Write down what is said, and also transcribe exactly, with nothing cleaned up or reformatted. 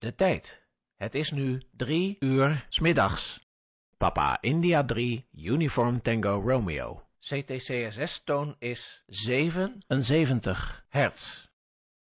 De tijd. Het is nu drie uur 's middags. Papa India drie, Uniform Tango Romeo. C T C S S-toon is zevenenzeventig hertz.